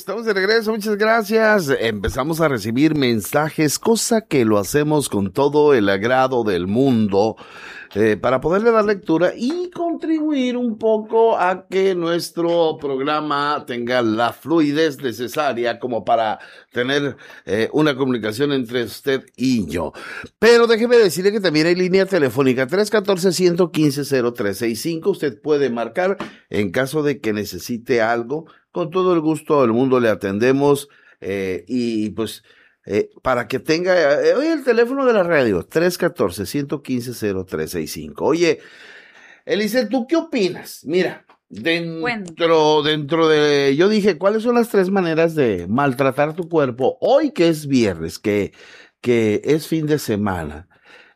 Estamos de regreso, muchas gracias. Empezamos a recibir mensajes, cosa que lo hacemos con todo el agrado del mundo, para poderle dar lectura y contribuir un poco a que nuestro programa tenga la fluidez necesaria como para tener una comunicación entre usted y yo. Pero déjeme decirle que también hay línea telefónica 314-115-0365. Usted puede marcar en caso de que necesite algo. Con todo el gusto del mundo le atendemos, y pues para que tenga, oye, el teléfono de la radio, 314-115-0365. Oye, Elise, ¿tú qué opinas? Mira, dentro de, yo dije, ¿cuáles son las 3 maneras de maltratar tu cuerpo? Hoy que es viernes, que es fin de semana,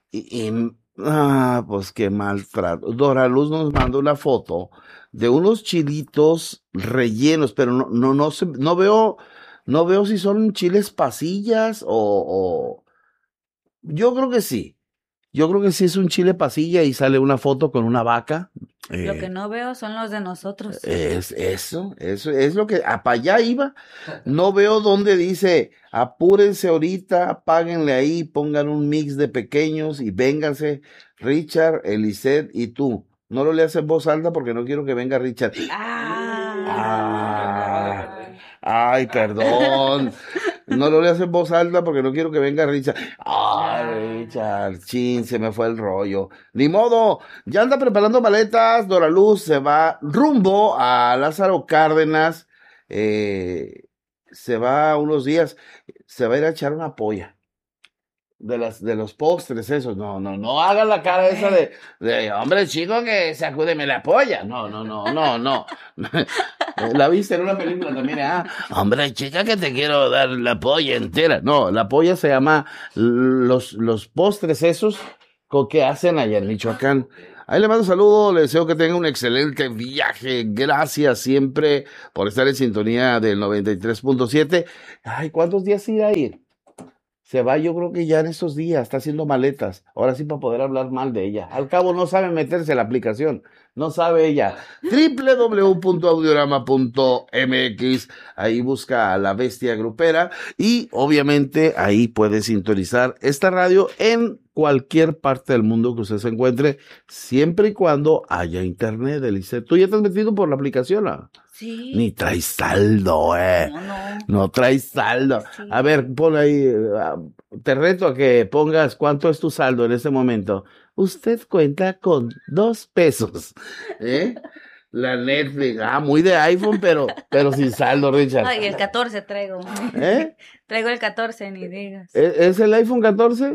pues qué maltrato. Dora Luz nos mandó una foto de unos chilitos rellenos, pero no veo si son chiles pasillas o yo creo que sí. Yo creo que sí es un chile pasilla y sale una foto con una vaca. Lo que no veo son los de nosotros. Eso es lo que, para allá iba. No veo dónde dice, apúrense ahorita, páguenle ahí, pongan un mix de pequeños y vénganse, Richard, Eliseth y tú. No lo leas en voz alta porque no quiero que venga Richard. Ay, perdón. No lo leas en voz alta porque no quiero que venga Richard. Ay, Richard, chin, se me fue el rollo. Ni modo, ya anda preparando maletas. Dora Luz se va rumbo a Lázaro Cárdenas. Se va unos días. Se va a ir a echar una polla. De los postres, esos. No hagan la cara esa de hombre chico que sacúdeme la polla. No. La viste en una película también, hombre chica que te quiero dar la polla entera. No, la polla se llama los postres esos que hacen allá en Michoacán. Ahí le mando un saludo, le deseo que tenga un excelente viaje. Gracias siempre por estar en sintonía del 93.7. Ay, ¿cuántos días irá a ir? Se va, yo creo que ya en estos días, está haciendo maletas. Ahora sí, para poder hablar mal de ella. Al cabo no sabe meterse en la aplicación. No sabe ella. www.audiorama.mx. Ahí busca a La Bestia Grupera. Y obviamente ahí puede sintonizar esta radio en cualquier parte del mundo que usted se encuentre, siempre y cuando haya internet, Elise. ¿Tú ya te has metido por la aplicación? Sí. Ni traes saldo, No traes saldo. Sí. A ver, pon ahí, te reto a que pongas cuánto es tu saldo en este momento. Usted cuenta con 2 pesos, La Netflix, muy de iPhone, pero sin saldo, Richard. Ay, el 14 traigo. Traigo el 14, ni digas. ¿Es el iPhone 14?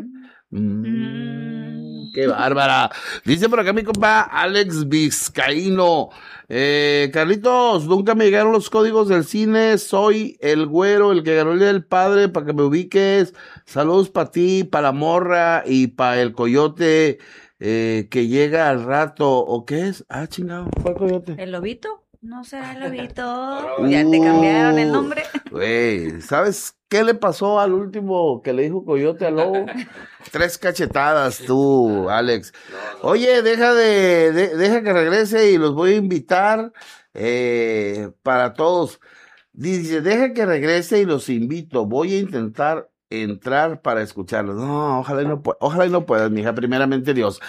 Qué bárbara. Dice por acá mi compa Alex Vizcaíno. Carlitos, nunca me llegaron los códigos del cine. Soy el güero, el que ganó el Día del Padre, para que me ubiques. Saludos para ti, para la morra y para el coyote que llega al rato. ¿O qué es? Chingado, ¿cuál coyote? ¿El lobito? No será el lobito. Ya te cambiaron el nombre. Güey, ¿sabes qué le pasó al último que le dijo coyote al lobo? 3 cachetadas tú, Alex. Oye, deja que regrese y los voy a invitar para todos. Dice, deja que regrese y los invito. Voy a intentar entrar para escucharlos. No, ojalá y no puedas, mija, primeramente Dios.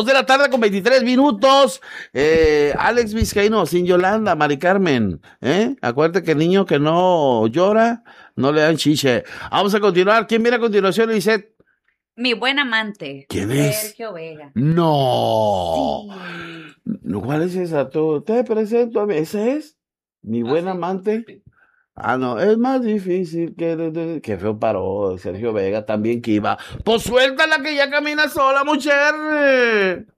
2:23 p.m. Alex Vizcaíno, sin Yolanda, Mari Carmen, acuérdate que el niño que no llora, no le dan chiche. Vamos a continuar. ¿Quién viene a continuación, Lisette? Mi buen amante. ¿Quién es? Sergio Vega. No. Sí. ¿Cuál es esa? Te presento a mí. ¿Ese es? Mi buen amante. Sí. No, es más difícil que feo paró Sergio Vega también que iba. Pues suéltala que ya camina sola, mujer.